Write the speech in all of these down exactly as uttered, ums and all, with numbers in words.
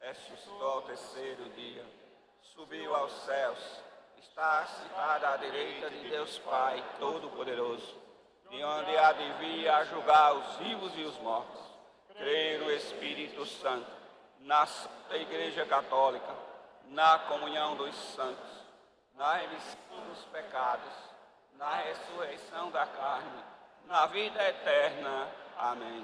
ressuscitou ao terceiro dia, subiu aos céus, está sentada à direita de Deus Pai Todo-Poderoso, de onde há de vir a julgar os vivos e os mortos. Creio no Espírito Santo, na Santa Igreja Católica, na comunhão dos santos, na remissão dos pecados, na ressurreição da carne, na vida eterna. Amém.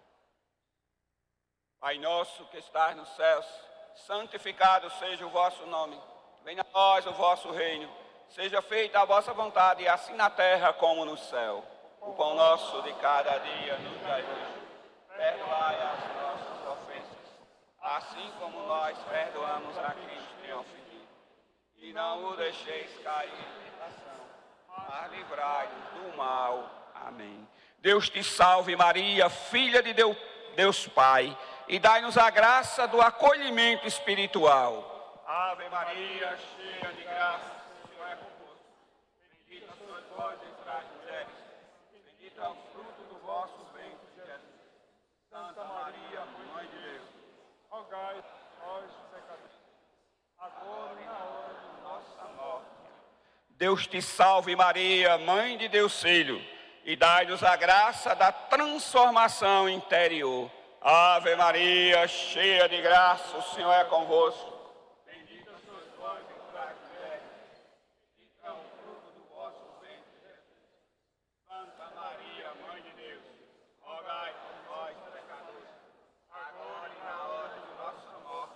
Pai nosso que estás nos céus, santificado seja o vosso nome. Venha a nós o vosso reino. Seja feita a vossa vontade, assim na terra como no céu. O pão nosso de cada dia nos dai hoje. Perdoai as nossas ofensas, assim como nós perdoamos a quem nos tem ofendido. E não o deixeis cair em tentação, mas livrai-nos do mal. Amém. Deus te salve, Maria, filha de Deus, Deus Pai, e dai-nos a graça do acolhimento espiritual. Ave Maria, cheia de graça, o Senhor é convosco. Bendita sois vós entre as mulheres, bendito é o fruto do vosso ventre, Jesus. Santa Maria, Mãe de Deus, rogai por nós, pecadores, agora e na hora de nossa morte. Deus te salve, Maria, Mãe de Deus Filho, e dai-nos a graça da transformação interior. Ave Maria, cheia de graça, o Senhor é convosco. Bendita sois vós entre as mulheres, bendito é o fruto do vosso ventre, Jesus. Santa Maria, Mãe de Deus, rogai por nós, pecadores, agora e na hora de nossa morte.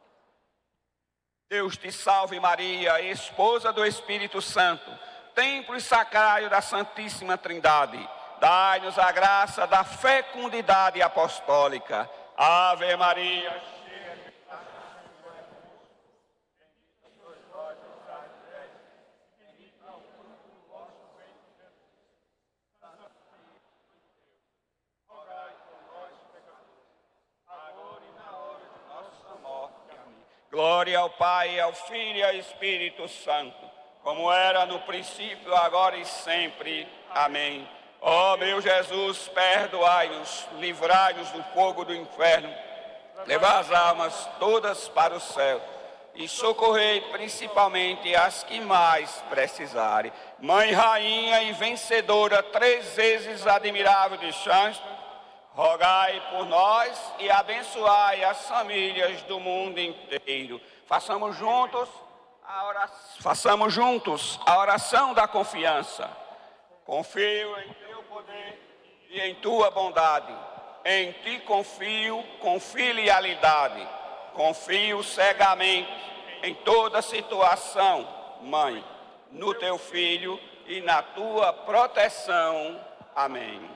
Deus te salve, Maria, esposa do Espírito Santo, templo e sacrário da Santíssima Trindade. Dai-nos a graça da fecundidade apostólica. Ave Maria, cheia de graça, o Senhor é convosco. Bendita sois vós entre as mulheres, bendito é o fruto do vosso ventre, Jesus. Santa Maria, rogai por nós, pecadores, agora e na hora de nossa morte. Amém. Glória ao Pai, ao Filho e ao Espírito Santo, como era no princípio, agora e sempre. Amém. Ó meu Jesus, perdoai-nos, livrai-nos do fogo do inferno, levai as almas todas para o céu e socorrei principalmente as que mais precisarem. Mãe, rainha e vencedora, três vezes admirável de chance, rogai por nós e abençoai as famílias do mundo inteiro. Façamos juntos a oração, façamos juntos a oração da confiança. Confio em teu poder e em tua bondade. Em ti confio com filialidade. Confio cegamente em toda situação, Mãe, no teu Filho e na tua proteção. Amém.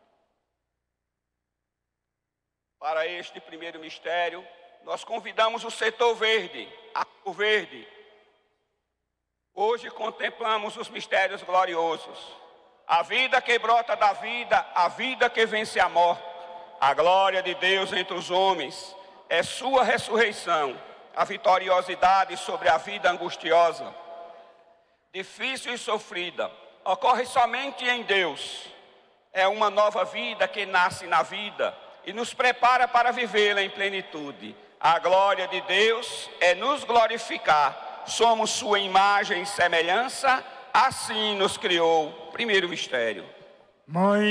Para este primeiro mistério, nós convidamos o setor verde, a cor verde. Hoje contemplamos os mistérios gloriosos. A vida que brota da vida, a vida que vence a morte, a glória de Deus entre os homens, é sua ressurreição, a vitoriosidade sobre a vida angustiosa, difícil e sofrida, ocorre somente em Deus. É uma nova vida que nasce na vida e nos prepara para vivê-la em plenitude. A glória de Deus é nos glorificar, somos sua imagem e semelhança, assim nos criou. Primeiro mistério. Mãe